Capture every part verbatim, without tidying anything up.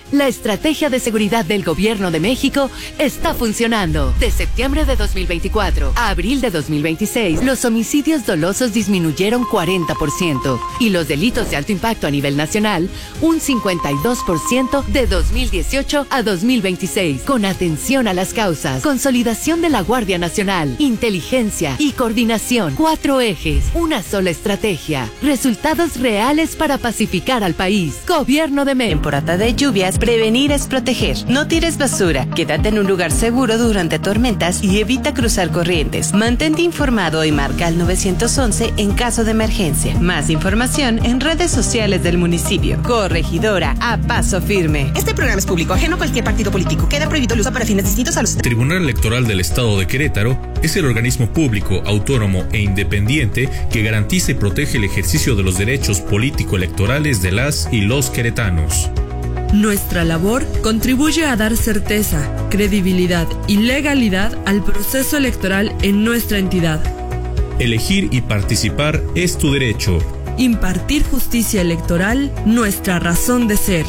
La estrategia de seguridad del Gobierno de México está funcionando. De septiembre de dos mil veinticuatro a abril de dos mil veintiséis, los homicidios dolosos disminuyeron cuarenta por ciento y los delitos de alto impacto a nivel nacional un cincuenta y dos por ciento de dos mil dieciocho a dos mil veintiséis. Con atención a las causas, consolidación de la Guardia Nacional, inteligencia y coordinación. Cuatro ejes, una sola estrategia. Resultados reales para pacificar al país. Gobierno de México. Temporada de lluvias, prevenir es proteger. No tires basura, quédate en un lugar seguro durante tormentas y evita cruzar corrientes. Mantente informado y marca al nueve once en caso de emergencia. Más información en redes sociales del municipio. Corregidora, a paso firme. Este programa es público, ajeno a cualquier partido político. Queda prohibido el uso para fines distintos a los... El Tribunal Electoral del Estado de Querétaro es el organismo público, autónomo e independiente que garantiza y protege el ejercicio de los derechos político-electorales de las y los queretanos. Nuestra labor contribuye a dar certeza, credibilidad y legalidad al proceso electoral en nuestra entidad. Elegir y participar es tu derecho. Impartir justicia electoral, nuestra razón de ser.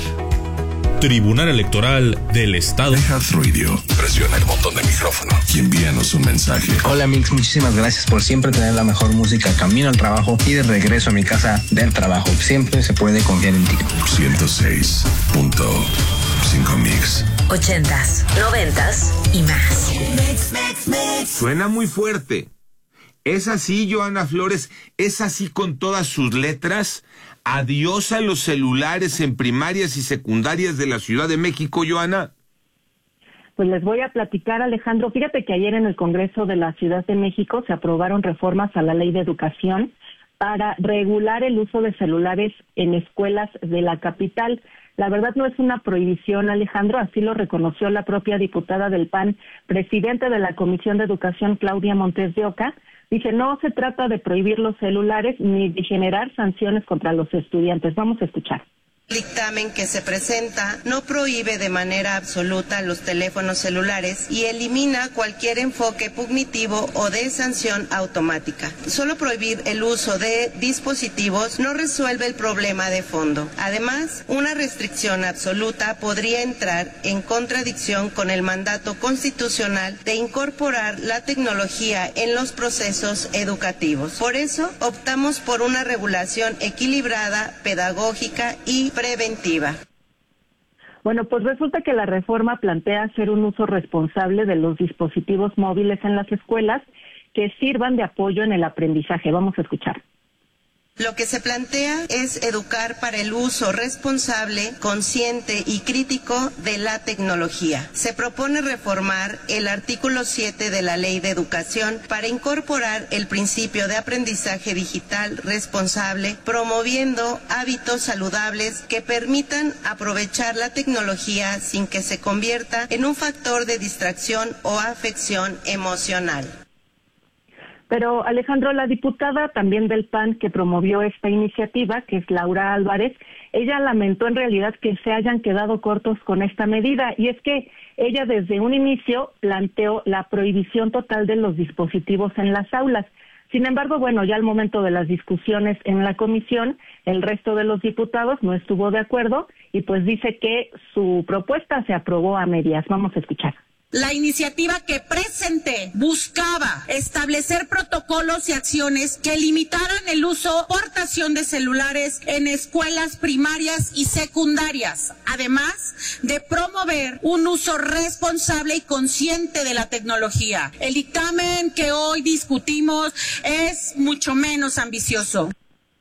Tribunal Electoral del Estado. iHeart Radio. Presiona el botón de micrófono y envíanos un mensaje. Hola Mix, muchísimas gracias por siempre tener la mejor música camino al trabajo y de regreso a mi casa del trabajo. Siempre se puede confiar en ti. ciento seis punto cinco Mix. Ochentas, noventas y más. Mix, mix, mix. Suena muy fuerte. ¿Es así, Johanna Flores? ¿Es así con todas sus letras? ¿Adiós a los celulares en primarias y secundarias de la Ciudad de México, Johanna? Pues les voy a platicar, Alejandro. Fíjate que ayer en el Congreso de la Ciudad de México se aprobaron reformas a la Ley de Educación para regular el uso de celulares en escuelas de la capital. La verdad no es una prohibición, Alejandro, así lo reconoció la propia diputada del P A N, presidenta de la Comisión de Educación, Claudia Montes de Oca. Dice, no se trata de prohibir los celulares ni de generar sanciones contra los estudiantes. Vamos a escuchar. El dictamen que se presenta no prohíbe de manera absoluta los teléfonos celulares y elimina cualquier enfoque punitivo o de sanción automática. Solo prohibir el uso de dispositivos no resuelve el problema de fondo. Además, una restricción absoluta podría entrar en contradicción con el mandato constitucional de incorporar la tecnología en los procesos educativos. Por eso, optamos por una regulación equilibrada, pedagógica y preventiva. Bueno, pues resulta que la reforma plantea hacer un uso responsable de los dispositivos móviles en las escuelas que sirvan de apoyo en el aprendizaje. Vamos a escuchar. Lo que se plantea es educar para el uso responsable, consciente y crítico de la tecnología. Se propone reformar el artículo siete de la Ley de Educación para incorporar el principio de aprendizaje digital responsable, promoviendo hábitos saludables que permitan aprovechar la tecnología sin que se convierta en un factor de distracción o afección emocional. Pero, Alejandro, la diputada también del P A N que promovió esta iniciativa, que es Laura Álvarez, ella lamentó en realidad que se hayan quedado cortos con esta medida, y es que ella desde un inicio planteó la prohibición total de los dispositivos en las aulas. Sin embargo, bueno, ya al momento de las discusiones en la comisión, el resto de los diputados no estuvo de acuerdo y pues dice que su propuesta se aprobó a medias. Vamos a escuchar. La iniciativa que presenté buscaba establecer protocolos y acciones que limitaran el uso o portación de celulares en escuelas primarias y secundarias, además de promover un uso responsable y consciente de la tecnología. El dictamen que hoy discutimos es mucho menos ambicioso.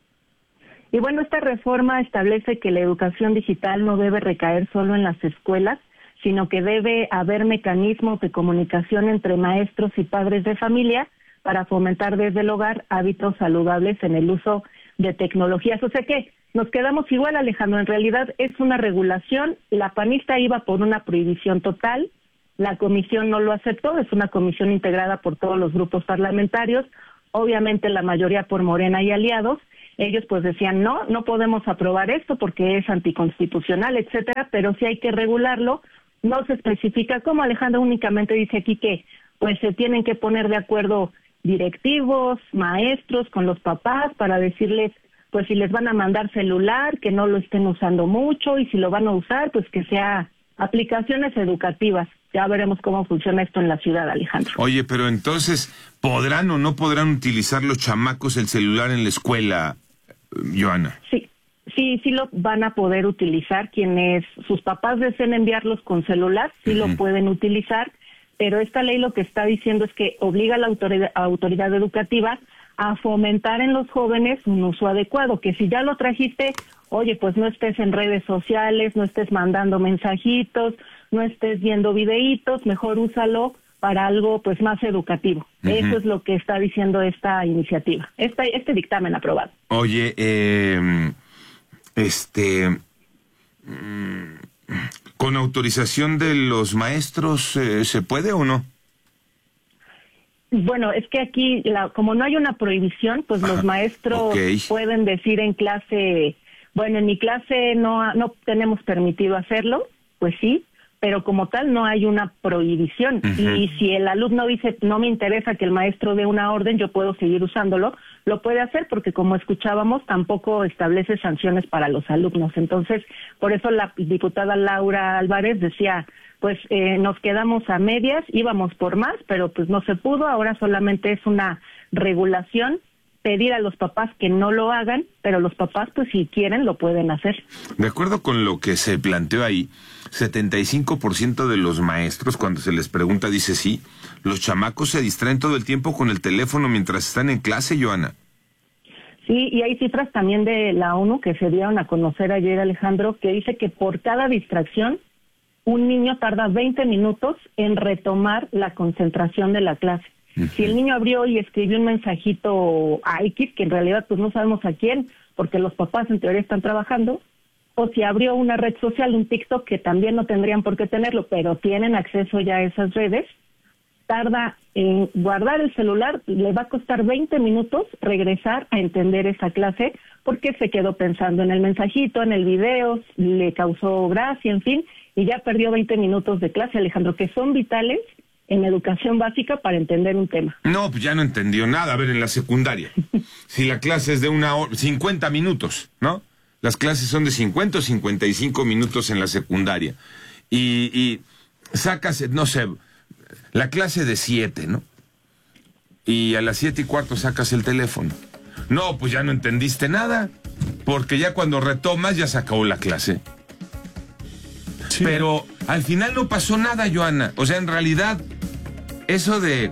Y bueno, esta reforma establece que la educación digital no debe recaer solo en las escuelas, sino que debe haber mecanismos de comunicación entre maestros y padres de familia para fomentar desde el hogar hábitos saludables en el uso de tecnologías. O sea que nos quedamos igual, Alejandro, en realidad es una regulación, la panista iba por una prohibición total, la comisión no lo aceptó, es una comisión integrada por todos los grupos parlamentarios, obviamente la mayoría por Morena y aliados. Ellos pues decían, no, no podemos aprobar esto porque es anticonstitucional, etcétera, pero sí hay que regularlo. No se especifica cómo, Alejandro, únicamente dice aquí que pues se tienen que poner de acuerdo directivos, maestros, con los papás para decirles pues si les van a mandar celular, que no lo estén usando mucho, y si lo van a usar, pues que sea aplicaciones educativas. Ya veremos cómo funciona esto en la ciudad, Alejandro. Oye, pero entonces, ¿podrán o no podrán utilizar los chamacos el celular en la escuela, Joana? Sí. Sí, sí lo van a poder utilizar. Quienes sus papás deseen enviarlos con celular, sí uh-huh. lo pueden utilizar, pero esta ley lo que está diciendo es que obliga a la autoridad, autoridad educativa a fomentar en los jóvenes un uso adecuado, que si ya lo trajiste, oye, pues no estés en redes sociales, no estés mandando mensajitos, no estés viendo videitos, mejor úsalo para algo pues más educativo. Uh-huh. Eso es lo que está diciendo esta iniciativa, esta, este dictamen aprobado. Oye, eh... Este, ¿con autorización de los maestros eh, se puede o no? Bueno, es que aquí, la, como no hay una prohibición, pues Ajá, los maestros okay. pueden decir en clase, bueno, en mi clase no, no tenemos permitido hacerlo, pues sí, pero como tal no hay una prohibición. Uh-huh. Y si el alumno dice, no me interesa que el maestro dé una orden, yo puedo seguir usándolo, lo puede hacer, porque como escuchábamos, tampoco establece sanciones para los alumnos. Entonces, por eso la diputada Laura Álvarez decía, pues eh, nos quedamos a medias, íbamos por más, pero pues no se pudo, ahora solamente es una regulación, pedir a los papás que no lo hagan, pero los papás, pues si quieren, lo pueden hacer. De acuerdo con lo que se planteó ahí, setenta y cinco por ciento de los maestros, cuando se les pregunta, dice sí, los chamacos se distraen todo el tiempo con el teléfono mientras están en clase, Joana. Sí, y hay cifras también de la ONU que se dieron a conocer ayer, Alejandro, que dice que por cada distracción, un niño tarda veinte minutos en retomar la concentración de la clase. Si el niño abrió y escribió un mensajito a X, que en realidad pues no sabemos a quién, porque los papás en teoría están trabajando, o si abrió una red social, un TikTok, que también no tendrían por qué tenerlo, pero tienen acceso ya a esas redes, tarda en guardar el celular, le va a costar veinte minutos regresar a entender esa clase, porque se quedó pensando en el mensajito, en el video, le causó gracia, en fin, y ya perdió veinte minutos de clase, Alejandro, que son vitales en educación básica para entender un tema. No, pues ya no entendió nada. A ver, en la secundaria, si la clase es de una hora, cincuenta minutos, ¿no? Las clases son de cincuenta o cincuenta y cinco minutos en la secundaria. Y, y sacas, no sé, la clase de siete, ¿no? Y a las siete y cuarto sacas el teléfono. No, pues ya no entendiste nada, porque ya cuando retomas ya se acabó la clase. Sí. Pero al final no pasó nada, Joana. O sea, en realidad, eso de,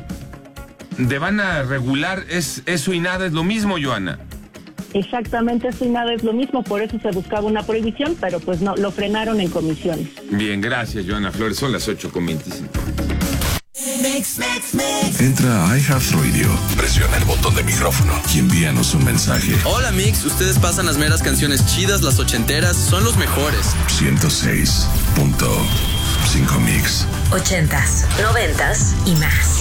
de van a regular, es eso y nada es lo mismo, Joana. Exactamente, eso y nada es lo mismo, por eso se buscaba una prohibición, pero pues no, lo frenaron en comisiones. Bien, gracias, Joana Flores, son las ocho con veinticinco. Mix, mix, mix. Entra a iHeartRadio, presiona el botón de micrófono y envíanos un mensaje. Hola Mix, ustedes pasan las meras canciones chidas, las ochenteras, son los mejores. ciento seis punto cinco Mix. Ochentas, noventas y más.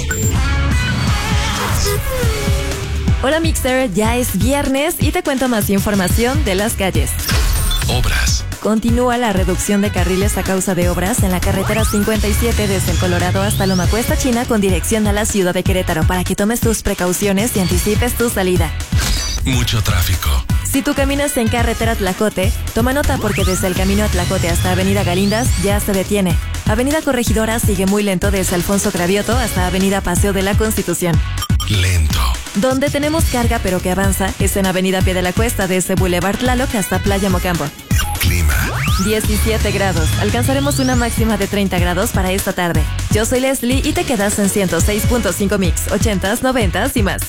Hola Mixer, ya es viernes y te cuento más información de las calles. Obras. Continúa la reducción de carriles a causa de obras en la carretera cincuenta y siete desde el Colorado hasta Loma Cuesta China con dirección a la ciudad de Querétaro para que tomes tus precauciones y anticipes tu salida. Mucho tráfico. Si tú caminas en carretera Tlacote, toma nota porque desde el camino a Tlacote hasta Avenida Galindas ya se detiene. Avenida Corregidora sigue muy lento desde Alfonso Cravioto hasta Avenida Paseo de la Constitución. Lento. Donde tenemos carga pero que avanza es en Avenida Pie de la Cuesta desde Boulevard Tlaloc hasta Playa Mocambo. Clima. diecisiete grados. Alcanzaremos una máxima de treinta grados para esta tarde. Yo soy Leslie y te quedas en ciento seis punto cinco Mix, ochentas, noventas y más.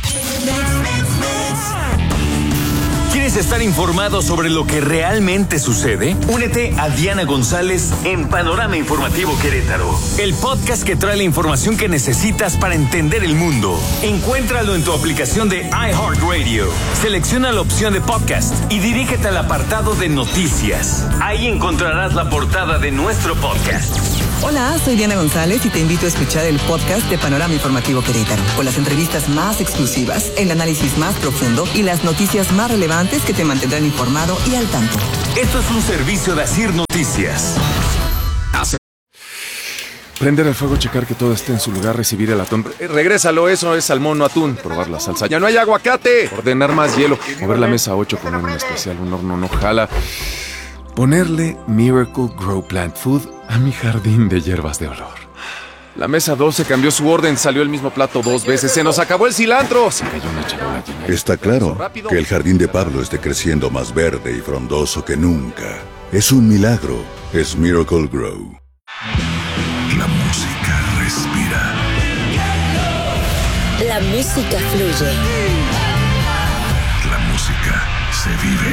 ¿Quieres estar informado sobre lo que realmente sucede? Únete a Diana González en Panorama Informativo Querétaro, el podcast que trae la información que necesitas para entender el mundo. Encuéntralo en tu aplicación de iHeartRadio. Selecciona la opción de podcast y dirígete al apartado de noticias. Ahí encontrarás la portada de nuestro podcast. Hola, soy Diana González y te invito a escuchar el podcast de Panorama Informativo Querétaro, con las entrevistas más exclusivas, el análisis más profundo y las noticias más relevantes que te mantendrán informado y al tanto. Esto es un servicio de Asir Noticias. Prender el fuego, checar que todo esté en su lugar, recibir el atún. Eh, regrésalo, eso es salmón o atún. Probar la salsa. ¡Ya no hay aguacate! Ordenar más hielo. Mover la mesa a ocho, poner un especial, un horno no jala. Ponerle Miracle Grow Plant Food a mi jardín de hierbas de olor. La mesa doce cambió su orden, salió el mismo plato dos veces. ¡Se nos acabó el cilantro! Se cayó una charola llena. Está claro que el jardín de Pablo esté creciendo más verde y frondoso que nunca. Es un milagro. Es Miracle Grow. La música respira. La música fluye. La música se vive.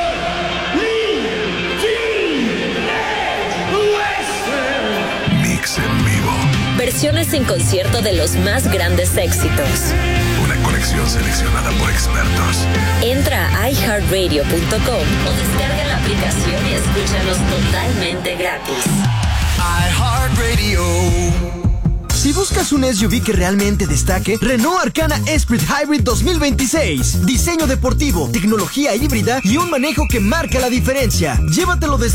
Mix en vivo. Versiones en concierto de los más grandes éxitos. Una colección seleccionada por expertos. Entra a i heart radio punto com o descarga la aplicación y escúchanos totalmente gratis. iHeartRadio. Si buscas un S U V que realmente destaque, Renault Arcana Esprit Hybrid dos mil veintiséis. Diseño deportivo, tecnología híbrida y un manejo que marca la diferencia. Llévatelo desde